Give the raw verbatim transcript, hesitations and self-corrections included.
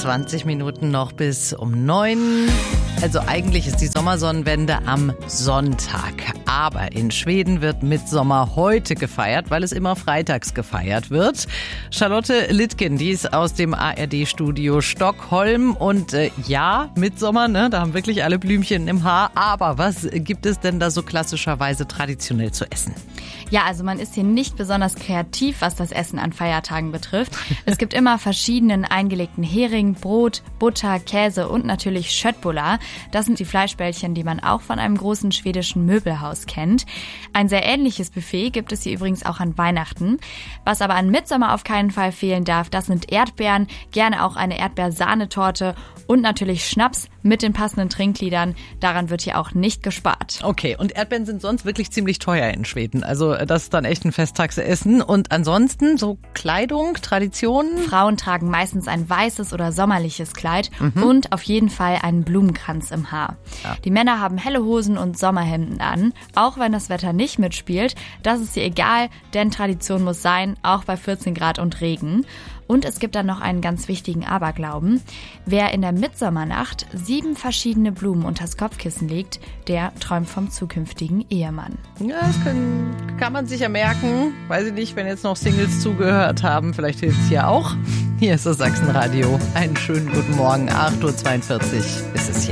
zwanzig Minuten noch bis um neun. Also eigentlich ist die Sommersonnenwende am Sonntag. Aber in Schweden wird Mittsommer heute gefeiert, weil es immer freitags gefeiert wird. Charlotte Littgen, die ist aus dem A R D-Studio Stockholm. Und äh, ja, Mittsommer, ne, da haben wirklich alle Blümchen im Haar. Aber was gibt es denn da so klassischerweise traditionell zu essen? Ja, also man ist hier nicht besonders kreativ, was das Essen an Feiertagen betrifft. Es gibt immer verschiedenen eingelegten Hering, Brot, Butter, Käse und natürlich Köttbullar. Das sind die Fleischbällchen, die man auch von einem großen schwedischen Möbelhaus kennt. Ein sehr ähnliches Buffet gibt es hier übrigens auch an Weihnachten. Was aber an Mittsommer auf keinen Fall fehlen darf, das sind Erdbeeren, gerne auch eine Erdbeersahnetorte und natürlich Schnaps mit den passenden Trinkliedern. Daran wird hier auch nicht gespart. Okay, und Erdbeeren sind sonst wirklich ziemlich teuer in Schweden. Also das ist dann echt ein Festtagsessen. Und ansonsten so Kleidung, Traditionen? Frauen tragen meistens ein weißes oder sommerliches Kleid Mhm. und auf jeden Fall einen Blumenkranz im Haar. Ja. Die Männer haben helle Hosen und Sommerhemden an, auch wenn das Wetter nicht mitspielt. Das ist hier egal, denn Tradition muss sein, auch bei vierzehn Grad und Regen. Und es gibt dann noch einen ganz wichtigen Aberglauben. Wer in der Mittsommernacht sieben verschiedene Blumen unters Kopfkissen legt, der träumt vom zukünftigen Ehemann. Ja, das können, kann man sich ja merken. Weiß ich nicht, wenn jetzt noch Singles zugehört haben, vielleicht hilft es hier auch. Hier ist das Sachsenradio. Einen schönen guten Morgen, acht Uhr zweiundvierzig ist es jetzt.